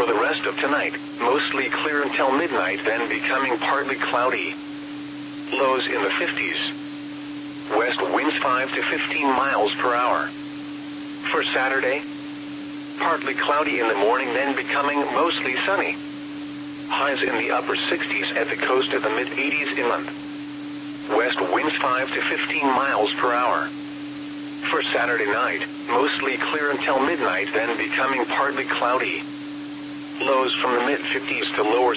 For the rest of tonight, mostly clear until midnight, then becoming partly cloudy. Lows in the 50s. West winds 5 to 15 miles per hour. For Saturday, partly cloudy in the morning, then becoming mostly sunny. Highs in the upper 60s at the coast of the mid-80s inland. West winds 5 to 15 miles per hour. For Saturday night, mostly clear until midnight, then becoming partly cloudy. Lows from the mid-50s to lower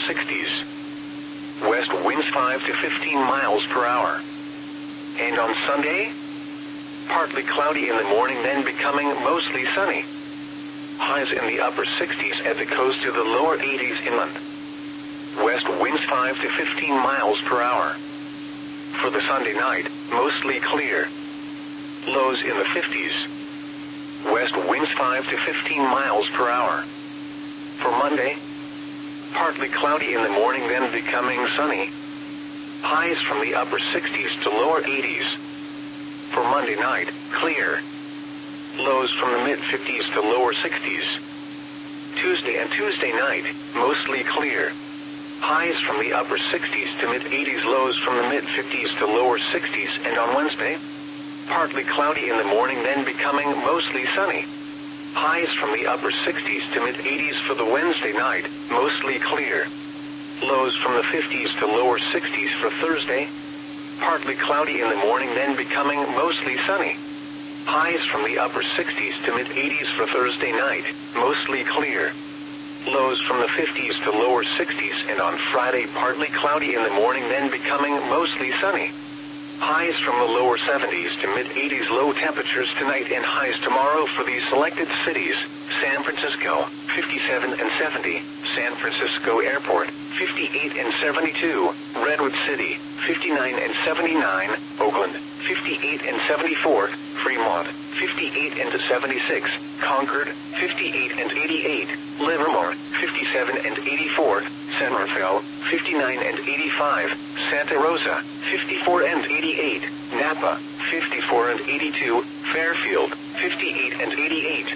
60s. West winds 5 to 15 miles per hour. And on Sunday, partly cloudy in the morning, then becoming mostly sunny. Highs in the upper 60s at the coast to the lower 80s inland. West winds 5 to 15 miles per hour. For the Sunday night, mostly clear. Lows in the 50s. West winds 5 to 15 miles per hour. For Monday, partly cloudy in the morning, then becoming sunny. Highs from the upper 60s to lower 80s. For Monday night, clear. Lows from the mid-50s to lower 60s. Tuesday and Tuesday night, mostly clear. Highs from the upper 60s to mid-80s, lows from the mid-50s to lower 60s, and on Wednesday, partly cloudy in the morning, then becoming mostly sunny. Highs from the upper 60s to mid-80s for the Wednesday night, mostly clear. Lows from the 50s to lower 60s for Thursday, partly cloudy in the morning, then becoming mostly sunny. Highs from the upper 60s to mid-80s for Thursday night, mostly clear. Lows from the 50s to lower 60s, and on Friday, partly cloudy in the morning, then becoming mostly sunny. Highs from the lower 70s to mid-80s, low temperatures tonight and highs tomorrow for these selected cities: San Francisco, 57 and 70, San Francisco Airport, 58 and 72, Redwood City, 59 and 79, Oakland, 58 and 74, Fremont, 58 and 76, Concord, 58 and 88, Livermore, 57 and 84, San Rafael, 59 and 85, Santa Rosa, 54 and 88, Napa, 54 and 82, Fairfield, 58 and 88.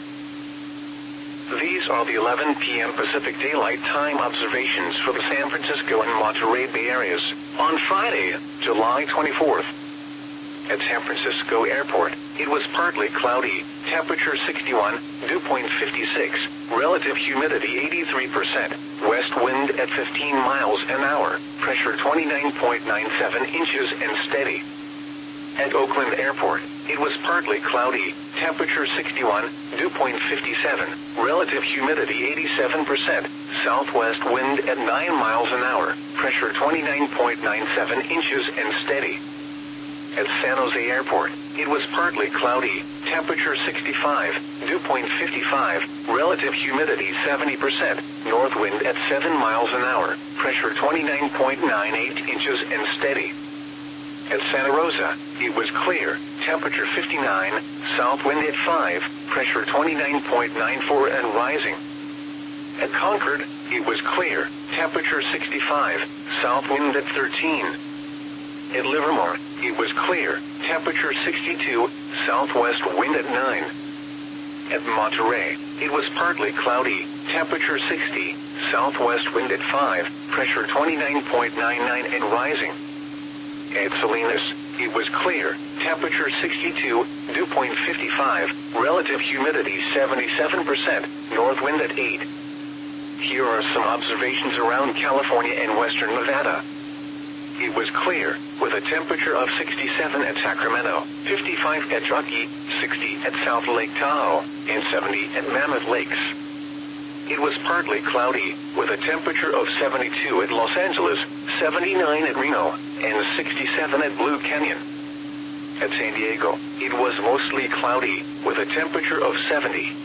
These are the 11 p.m. Pacific Daylight Time observations for the San Francisco and Monterey Bay areas on Friday, July 24th. At San Francisco Airport, it was partly cloudy, temperature 61, dew point 56, relative humidity 83%, west wind at 15 miles an hour, pressure 29.97 inches and steady. At Oakland Airport, it was partly cloudy, temperature 61, dew point 57, relative humidity 87%, southwest wind at 9 miles an hour, pressure 29.97 inches and steady. At San Jose Airport, it was partly cloudy, temperature 65, dew point 55, relative humidity 70%, north wind at 7 miles an hour, pressure 29.98 inches and steady. At Santa Rosa, it was clear, temperature 59, south wind at 5, pressure 29.94 and rising. At Concord, it was clear, temperature 65, south wind at 13. At Livermore, it was clear, temperature 62, southwest wind at 9. At Monterey, it was partly cloudy, temperature 60, southwest wind at 5, pressure 29.99 and rising. At Salinas, it was clear, temperature 62, dew point 55, relative humidity 77%, north wind at 8. Here are some observations around California and western Nevada. It was clear, with a temperature of 67 at Sacramento, 55 at Truckee, 60 at South Lake Tahoe, and 70 at Mammoth Lakes. It was partly cloudy, with a temperature of 72 at Los Angeles, 79 at Reno, and 67 at Blue Canyon. At San Diego, it was mostly cloudy, with a temperature of 70.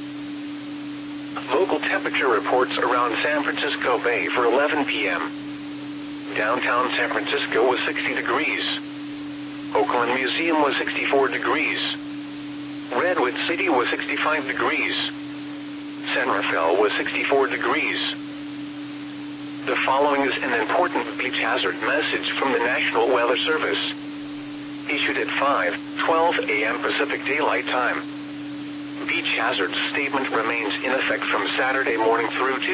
Local temperature reports around San Francisco Bay for 11 p.m. Downtown San Francisco was 60 degrees. Oakland Museum was 64 degrees. Redwood City was 65 degrees. San Rafael was 64 degrees. The following is an important beach hazard message from the National Weather Service. Issued at 5:12 a.m. Pacific Daylight Time. Beach hazard statement remains in effect from Saturday morning through